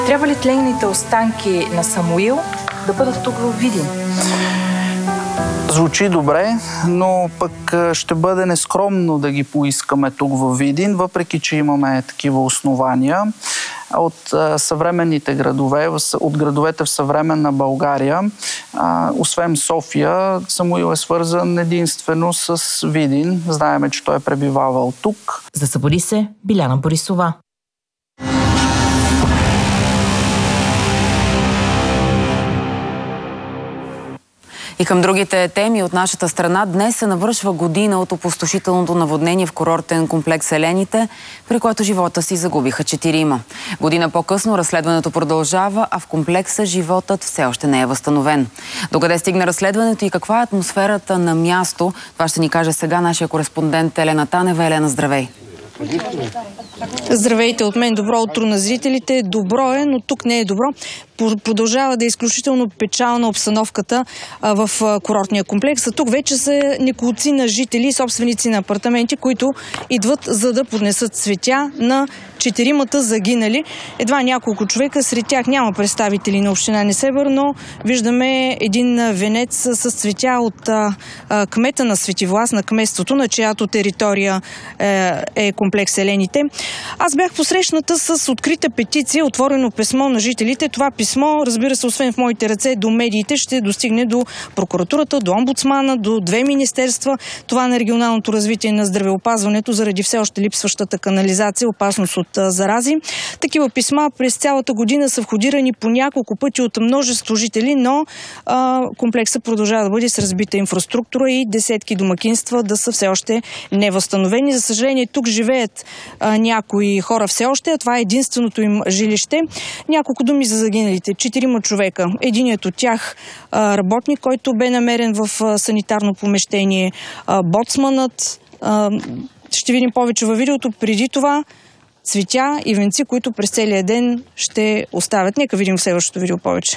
Трябва ли тленните останки на Самуил да бъдат тук в Видин? Звучи добре, но пък ще бъде нескромно да ги поискаме тук във Видин, въпреки че имаме такива основания. От съвременните градове, от градовете в съвременна България, освен София, Самуил е свързан единствено с Видин. Знаеме, че той е пребивавал тук. За Събуди се, Биляна Борисова. И към другите теми от нашата страна, днес се навършва година от опустошителното наводнение в курортен комплекс Елените, при което живота си загубиха 4. Година по-късно разследването продължава, а в комплекса животът все още не е възстановен. Докъде стигна разследването и каква е атмосферата на място, това ще ни каже сега нашия кореспондент Елена Танева. Елена, здравей! Здравейте от мен, добро утро на зрителите. Добро е, но тук не е добро. Продължава да е изключително печална обстановката в курортния комплекс. А тук вече са неколци на жители и собственици на апартаменти, които идват за да поднесат цветя на 4 загинали. Едва няколко човека, сред тях няма представители на община Несебър, но виждаме един венец с цветя от кмета на Светивлас, на кметството, на чиято територия е комплекс Елените. Аз бях посрещната с открита петиция, отворено писмо на жителите. Това писмо, разбира се, освен в моите ръце, до медиите, ще достигне до прокуратурата, до омбудсмана, до 2 министерства. Това на регионалното развитие на здравеопазването, заради все още липсващата канализация, опасност от зарази. Такива писма през цялата година са входирани по няколко пъти от множество жители, но комплексът продължава да бъде с разбита инфраструктура и десетки домакинства да са все още невъзстановени. За съжаление, тук живеят някои хора все още, а това е единственото им жилище. Няколко думи за загиналите. 4 човека. Единият от тях работник, който бе намерен в санитарно помещение. Боцманът. Ще видим повече във видеото. Преди това цветя и венци, които през целия ден ще оставят. Нека видим в следващото видео повече.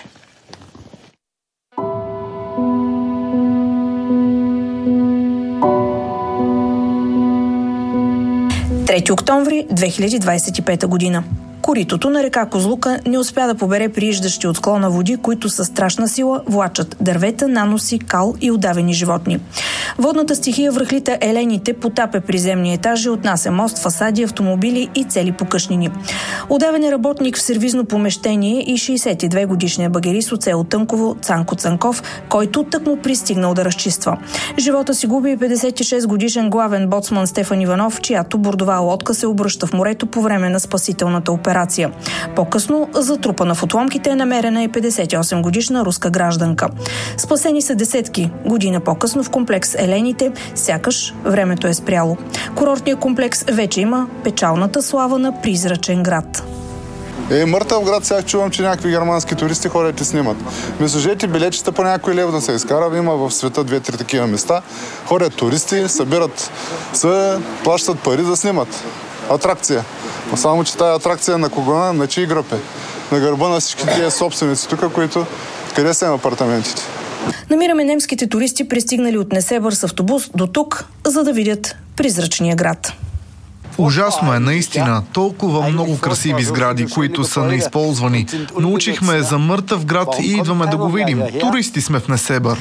3 октомври 2025 година. Коритото на река Козлука не успя да побере прииждащи от склона води, които със страшна сила влачат дървета, наноси, кал и удавени животни. Водната стихия връхлита Елените, потапя приземни етажи, отнася мост, фасади, автомобили и цели покъшнини. Удавен е работник в сервизно помещение и 62-годишният багерист от село Тънково Цанко Цанков, който тъкмо пристигнал да разчиства. Живота си губи 56-годишен главен боцман Стефан Иванов, чиято бордова лодка се обръща в морето по време на спасителната операция. По-късно, затрупана в отломките, е намерена и 58-годишна руска гражданка. Спасени са десетки. Година по-късно в комплекс Елените, сякаш времето е спряло. Курортният комплекс вече има печалната слава на призрачен град. Мъртъв град, сега чувам, че някакви германски туристи ходят и снимат. Ми сложете билетчета по някой лев да се изкара. Има в света 2-3 такива места. Ходят туристи, събират се, плащат пари да снимат. Атракция. Само, че тази атракция на кого? На чии гръб е? На гърба на всички тия собственици тук, които... Къде са им апартаментите? Намираме немските туристи, пристигнали от Несебър с автобус до тук, за да видят призрачния град. Ужасно е, наистина. Толкова много красиви сгради, които са неизползвани. Научихме за мъртъв град и идваме да го видим. Туристи сме в Несебър.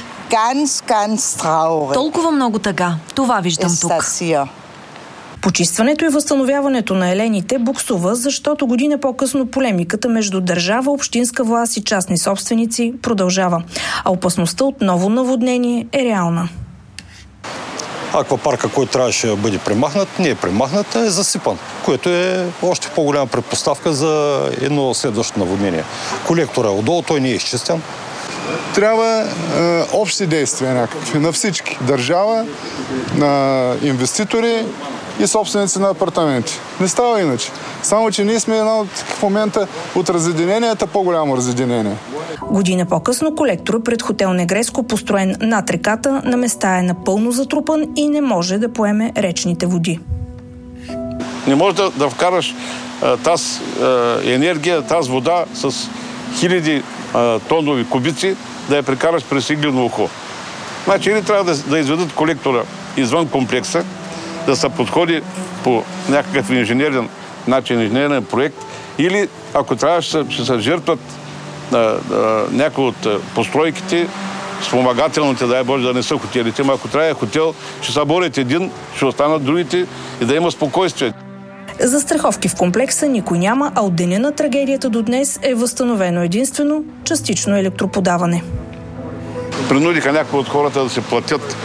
Толкова много тъга. Това виждам тук. Почистването и възстановяването на Елените буксува, защото година по-късно полемиката между държава, общинска власт и частни собственици продължава. А опасността от ново наводнение е реална. Аквапарка, който трябваше да бъде премахнат, не е премахнат, е засипан, което е още по-голяма предпоставка за едно следващо наводнение. Колектора е отдолу, той не е изчистен. Трябва общи действия някакви на всички. Държава, на инвеститори и собственици на апартаменти. Не става иначе. Само, че ние сме в момента от разединенията по-голямо разединение. Година по-късно колектора пред хотел Негреско, построен над реката, на места е напълно затрупан и не може да поеме речните води. Не можеш да вкараш тази енергия, тази вода с хиляди тонови кубици, да я прекараш през иглено ухо. Значи или трябва да изведат колектора извън комплекса, да се подходи по някакъв инженерен начин, инженерен проект, или ако трябва, ще се жертват някои от постройките, спомагателните, дай Боже, да не са хотелите, но ако трябва хотел, ще съборят един, ще останат другите и да има спокойствие. Застраховки в комплекса никой няма, а от деня на трагедията до днес е възстановено единствено частично електроподаване. Принудиха някои от хората да се платят,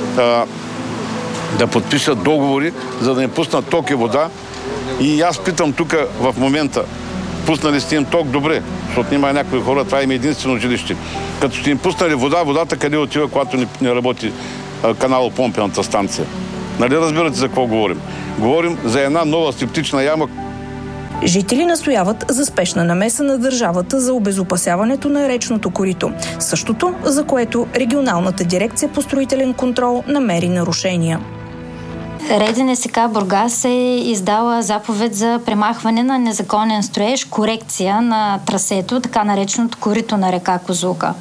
да подпишат договори, за да им пуснат ток и вода. И аз питам тук в момента, пуснали сте им ток добре, защото няма някои хора, това им е единствено жилище. Като сте им пуснали вода, водата къде отива, когато не работи каналопомпената станция? Нали разбирате за какво говорим? Говорим за една нова септична яма. Жители настояват за спешна намеса на държавата за обезопасяването на речното корито. Същото, за което регионалната дирекция по строителен контрол намери нарушения. РДНСК Бургас е издала заповед за премахване на незаконен строеж, корекция на трасето, така нареченото корито на река Козлука,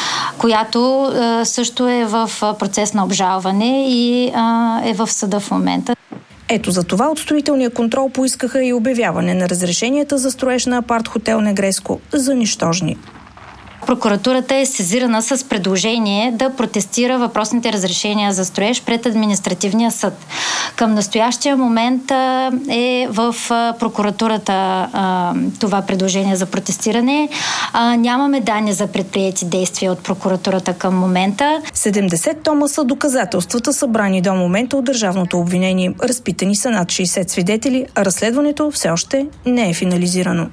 която също е в процес на обжалване и е в съда в момента. Ето за това от строителния контрол поискаха и обявяване на разрешенията за строеж на апарт-хотел Негреско за нищожни. Прокуратурата е сезирана с предложение да протестира въпросните разрешения за строеж пред административния съд. Към настоящия момент е в прокуратурата това предложение за протестиране. Нямаме данни за предприети действия от прокуратурата към момента. 70 тома са доказателствата, събрани до момента от държавното обвинение. Разпитани са над 60 свидетели, а разследването все още не е финализирано.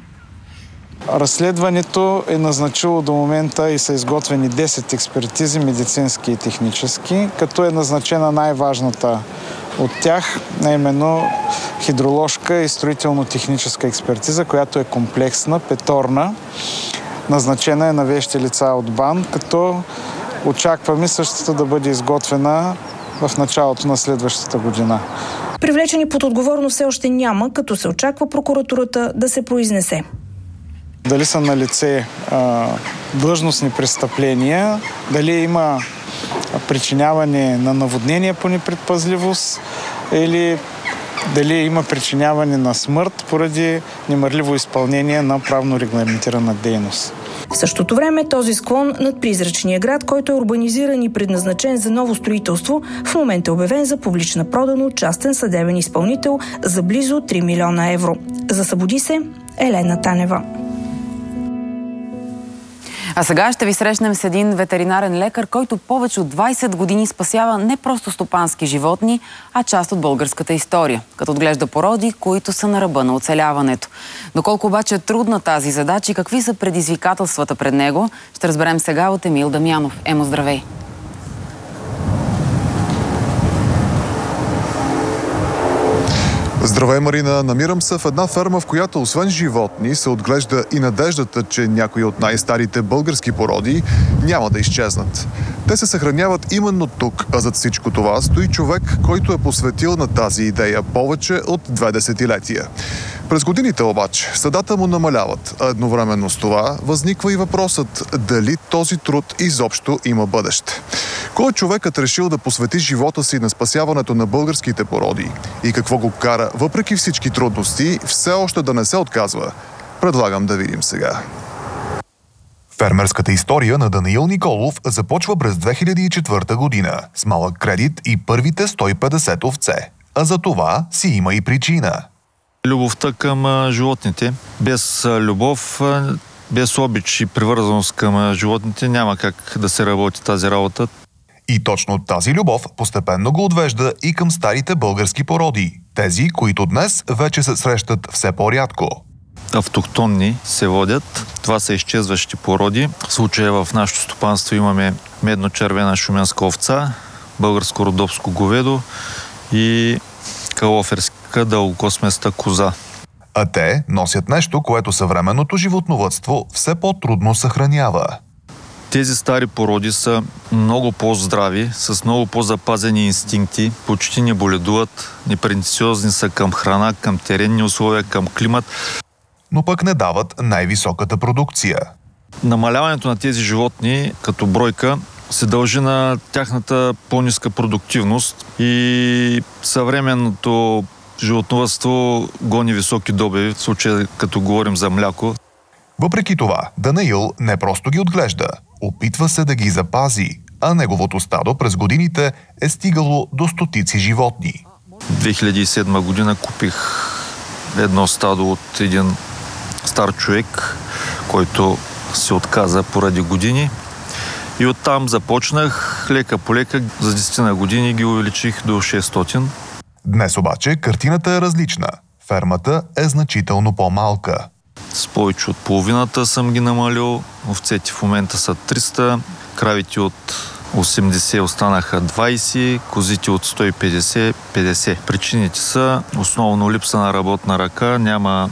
Разследването е назначило до момента и са изготвени 10 експертизи, медицински и технически, като е назначена най-важната от тях, а именно хидроложка и строително-техническа експертиза, която е комплексна, петорна. Назначена е на вещи лица от БАН, като очакваме същата да бъде изготвена в началото на следващата година. Привлечени под отговорност все още няма, като се очаква прокуратурата да се произнесе. Дали са налице длъжностни престъпления, дали има причиняване на наводнение по непредпазливост или дали има причиняване на смърт поради немарливо изпълнение на правно регламентирана дейност. В същото време този склон над призрачния град, който е урбанизиран и предназначен за ново строителство, в момента е обявен за публична продан от частен съдебен изпълнител за близо 3 милиона евро. За Събуди се Елена Танева. А сега ще ви срещнем с един ветеринарен лекар, който повече от 20 години спасява не просто стопански животни, а част от българската история, като отглежда породи, които са на ръба на оцеляването. Доколко обаче е трудна тази задача и какви са предизвикателствата пред него, ще разберем сега от Емил Дамянов. Емо, здравей! Здравей, Марина! Намирам се в една ферма, в която освен животни се отглежда и надеждата, че някои от най-старите български породи няма да изчезнат. Те се съхраняват именно тук, а зад всичко това стои човек, който е посветил на тази идея повече от 2 десетилетия. През годините обаче стадата му намаляват, а едновременно с това възниква и въпросът дали този труд изобщо има бъдеще. Кой е човекът решил да посвети живота си на спасяването на българските породи и какво го кара, въпреки всички трудности, все още да не се отказва? Предлагам да видим сега. Фермерската история на Даниил Николов започва през 2004 година с малък кредит и първите 150 овце. А за това си има и причина. Любовта към животните. Без любов, без обич и привързаност към животните няма как да се работи тази работа. И точно тази любов постепенно го отвежда и към старите български породи. Тези, които днес вече се срещат все по-рядко. Автохтонни се водят. Това са изчезващи породи. В случая в нашето стопанство имаме медно-червена шуменска овца, българско родопско говедо и калоферска дългокосместа коза. А те носят нещо, което съвременното животновъдство все по-трудно съхранява. Тези стари породи са много по-здрави, с много по-запазени инстинкти, почти не боледуват, непретенциозни са към храна, към теренни условия, към климат. Но пък не дават най-високата продукция. Намаляването на тези животни като бройка се дължи на тяхната по-ниска продуктивност и съвременното животновъдство гони високи добиви, в случая като говорим за мляко. Въпреки това, Данаил не просто ги отглежда, опитва се да ги запази, а неговото стадо през годините е стигало до стотици животни. 2007 година купих едно стадо от един стар човек, който се отказа поради години. И оттам започнах лека по лека, за 10 години ги увеличих до 600. Днес обаче картината е различна. Фермата е значително по-малка. С повече от половината съм ги намалил. Овцете в момента са 300, кравите от 80 останаха 20, козите от 150 50. Причините са основно липса на работна ръка, няма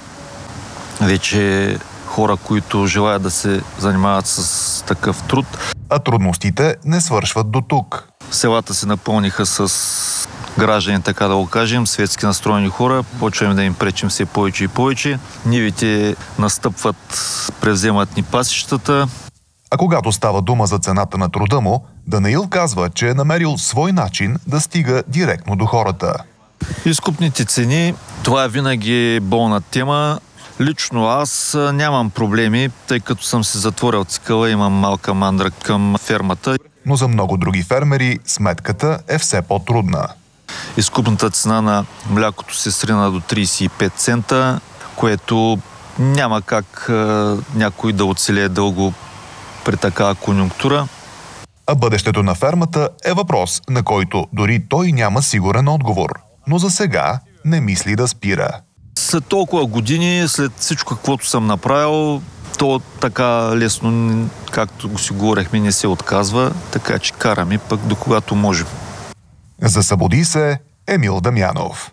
вече хора, които желаят да се занимават с такъв труд. А трудностите не свършват до тук. Селата се напълниха с граждани, така да го кажем, светски настроени хора. Почваме да им пречим все повече и повече. Нивите настъпват, превземат ни пасищата. А когато става дума за цената на труда му, Данаил казва, че е намерил свой начин да стига директно до хората. Изкупните цени, това е винаги болна тема. Лично аз нямам проблеми, тъй като съм се затворил цикъла, имам малка мандра към фермата. Но за много други фермери сметката е все по-трудна. Изкупната цена на млякото се срина до 35 цента, което няма как някой да оцелее дълго при такава конюнктура. А бъдещето на фермата е въпрос, на който дори той няма сигурен отговор. Но за сега не мисли да спира. След толкова години, след всичко каквото съм направил, то така лесно, както го си говорехме, не се отказва, така че караме пък до когато може. За Събуди се, Емил Дамянов.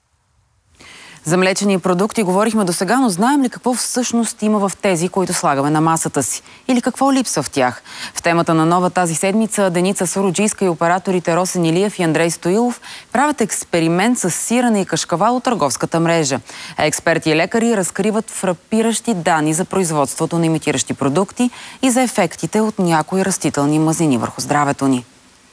За млечени продукти говорихме досега, но знаем ли какво всъщност има в тези, които слагаме на масата си? Или какво липсва в тях? В темата на нова тази седмица Деница Суруджийска и операторите Росен Илиев и Андрей Стоилов правят експеримент с сирене и кашкавал от търговската мрежа. А експерти и лекари разкриват фрапиращи данни за производството на имитиращи продукти и за ефектите от някои растителни мазнини върху здравето ни.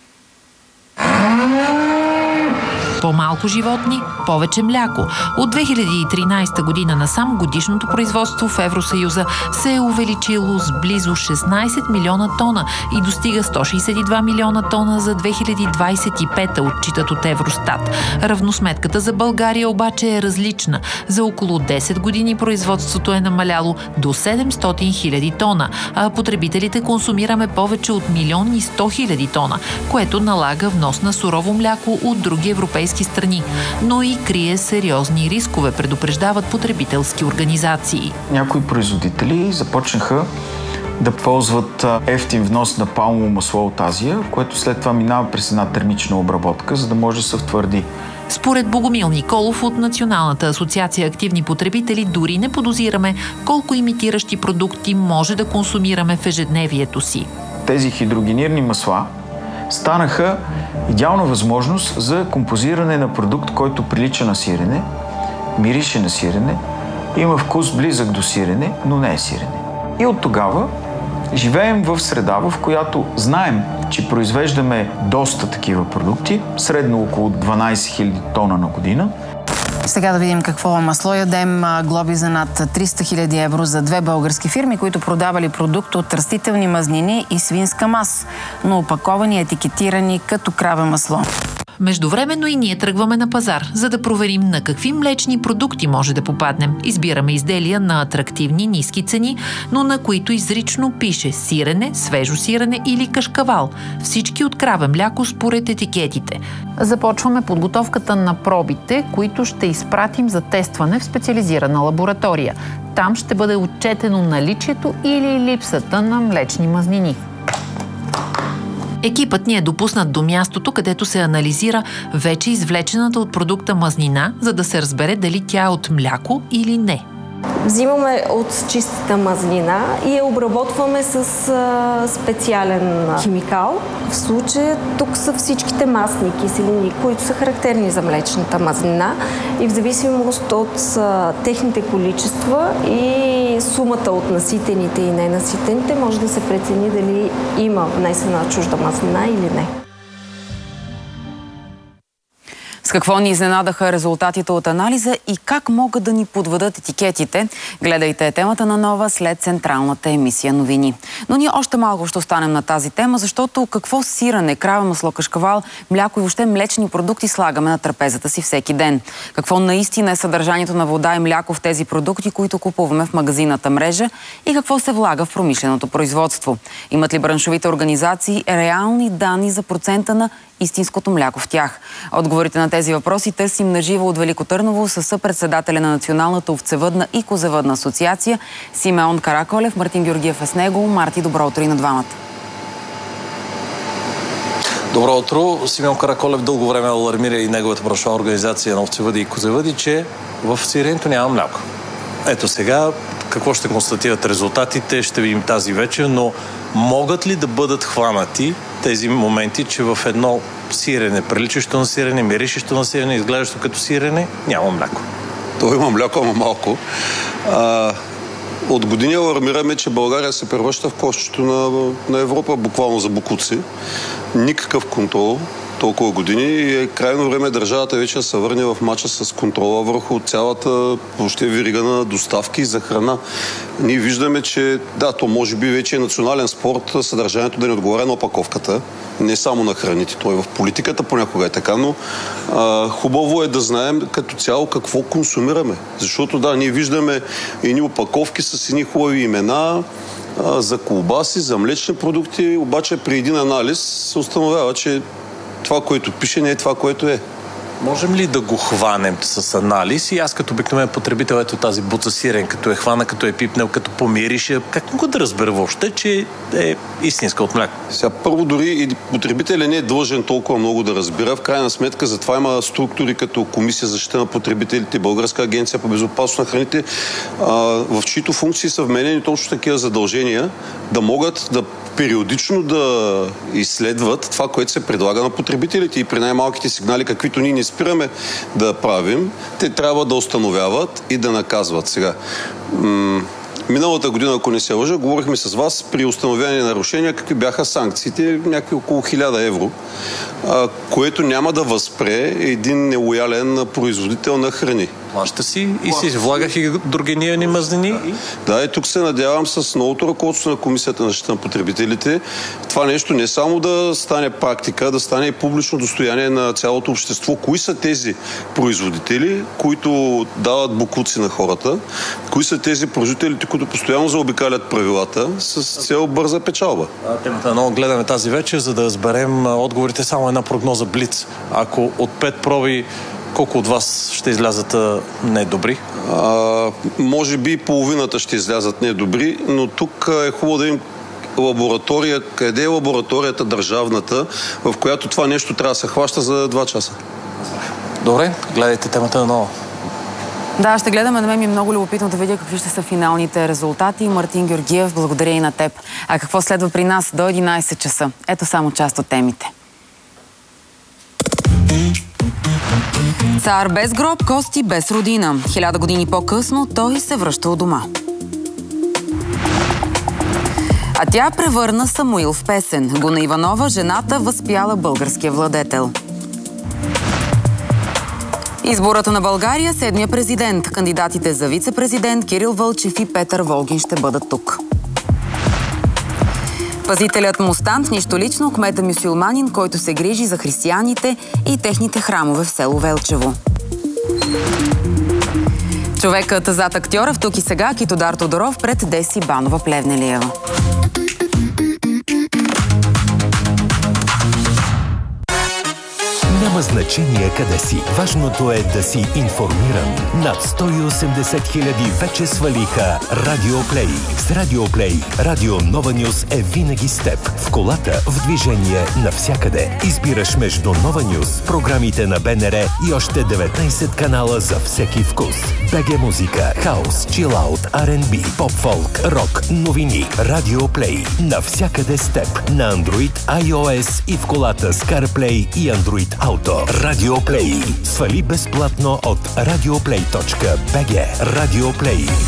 По-малко животни, повече мляко. От 2013 година насам годишното производство в Евросъюза се е увеличило с близо 16 милиона тона и достига 162 милиона тона за 2025, отчитат от Евростат. Равносметката за България обаче е различна. За около 10 години производството е намаляло до 700 хиляди тона, а потребителите консумираме повече от 1 100 000 тона, което налага внос на сурово мляко от други европейски страни, но и крие сериозни рискове, предупреждават потребителски организации. Някои производители започнаха да ползват евтин внос на палмово масло от Азия, което след това минава през една термична обработка, за да може да се втвърди. Според Богомил Николов от Националната асоциация активни потребители дори не подозираме колко имитиращи продукти може да консумираме в ежедневието си. Тези хидрогенирани масла станаха идеална възможност за композиране на продукт, който прилича на сирене, мирише на сирене, има вкус близък до сирене, но не е сирене. И от тогава живеем в среда, в която знаем, че произвеждаме доста такива продукти, средно около 12 000 тона на година. Сега да видим какво масло ядем. Глоби за над 300 000 евро за 2 български фирми, които продавали продукт от растителни мазнини и свинска мас, но опаковани и етикетирани като краве масло. Междувременно и ние тръгваме на пазар, за да проверим на какви млечни продукти може да попаднем. Избираме изделия на атрактивни, ниски цени, но на които изрично пише сирене, свежо сирене или кашкавал. Всички от краве мляко според етикетите. Започваме подготовката на пробите, които ще изпратим за тестване в специализирана лаборатория. Там ще бъде отчетено наличието или липсата на млечни мазнини. Екипът ни е допуснат до мястото, където се анализира вече извлечената от продукта мазнина, за да се разбере дали тя е от мляко или не. Взимаме от чистата мазнина и я обработваме с специален химикал. В случая тук са всичките масни киселини, които са характерни за млечната мазнина и в зависимост от техните количества и сумата от наситените и ненаситените може да се прецени дали има внесена чужда мазнина или не. С какво ни изненадаха резултатите от анализа и как могат да ни подведат етикетите? Гледайте темата на Нова след централната емисия новини. Но ние още малко ще останем на тази тема, защото какво сирене, краве масло, кашкавал, мляко и въобще млечни продукти слагаме на трапезата си всеки ден? Какво наистина е съдържанието на вода и мляко в тези продукти, които купуваме в магазинната мрежа, и какво се влага в промишленото производство? Имат ли браншовите организации реални данни за процента на истинското мляко в тях? Отговорите на тези въпроси търсим наживо от Велико Търново със съпредседателя на Националната овцевъдна и козевъдна асоциация Симеон Караколев. Мартин Георгиев е с него. Марти, добро утро и на двамата. Добро утро. Симеон Караколев дълго време алармира и неговата браншова организация на овцевъди и козевъди, че в сиренето няма мляко. Ето сега какво ще констатират резултатите, ще видим тази вечер, но могат ли да бъдат хванати тези моменти, че в едно сирене, приличащо на сирене, миришещо на сирене, изглеждащо като сирене, няма мляко? То има мляко, ама малко. От години алармираме, че България се превръща в кошчето на Европа, буквално за бокуци. Никакъв контрол толкова години и е крайно време държавата вече да се върне в мача с контрола върху цялата въобще верига на доставки за храна. Ние виждаме, че да, то може би вече е национален спорт съдържанието да не отговаря на опаковката, не само на храните, то и в политиката понякога е така, но хубаво е да знаем като цяло какво консумираме. Защото да, ние виждаме едни опаковки с едни хубави имена, за колбаси, за млечни продукти, обаче при един анализ се установява, че това, което пише, не е това, което е. Можем ли да го хванем с анализ? И аз като обикновен потребител, ето тази буца сирен, като е хвана, като е пипнел, като помирише, как мога да разбера въобще, че е истинска от мляко? Сега, първо, дори и потребителя не е длъжен толкова много да разбира. В крайна сметка, затова има структури като Комисия за защита на потребителите, Българска агенция по безопасност на храните, в чиито функции са вменени точно такива задължения, да могат да периодично да изследват това, което се предлага на потребителите, и при най-малките сигнали, каквито ние не спираме да правим, те трябва да установяват и да наказват. Сега, миналата година, ако не се лъжа, говорихме с вас при установяване на нарушения, какви бяха санкциите, някакви около 1000 евро, което няма да възпре един нелоялен производител на храни. Плаща си и си влагах и другени мазнини. Да, и тук се надявам с новото ръководство на Комисията на защита на потребителите това нещо не само да стане практика, да стане и публично достояние на цялото общество. Кои са тези производители, които дават бокуци на хората? Кои са тези производителите, които постоянно заобикалят правилата с цел бърза печалба? Темата много гледаме тази вечер, за да разберем отговорите. Само една прогноза блиц. Ако от 5 проби, колко от вас ще излязат недобри? Може би половината ще излязат недобри, но тук е хубаво да им лаборатория. Къде е лабораторията държавната, в която това нещо трябва да се хваща за 2 часа? Добре, гледайте темата на Нова. Да, ще гледаме. На мен ми е много любопитно да видя какви ще са финалните резултати. Мартин Георгиев, благодаря и на теб. А какво следва при нас до 11 часа? Ето само част от темите. Цар без гроб, кости без родина. 1000 години по-късно той се връща у дома. А тя превърна Самуил в песен. Гуна Иванова, жената, възпяла българския владетел. Изборът на България, 7-я президент. Кандидатите за вице-президент Кирил Вълчев и Петър Волгин ще бъдат тук. Пазителят Мустан, нищо лично, кмета мюсюлманин, който се грижи за християните и техните храмове в село Велчево. Човекът зад актьора в Тук и сега, Китодар Тодоров пред Деси Банова-Плевнелиева. Няма значение къде си. Важното е да си информиран. Над 180 хиляди вече свалиха Радиоплей. С Радиоплей Радио Нова Нюс е винаги с теб. В колата, в движение, навсякъде. Избираш между Нова Нюс, програмите на БНР и още 19 канала за всеки вкус. БГ музика, хаус, чилаут, R&B, поп-фолк, рок, новини. Радиоплей. Навсякъде с теб. На Android, iOS и в колата с CarPlay и Android Auto. Радиоплей. Свали безплатно от radioplay.bg. Радиоплей.